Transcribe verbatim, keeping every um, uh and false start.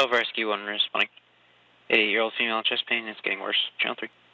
twelve Rescue one responding. eighty-eight-year-old female chest pain is getting worse. Channel three.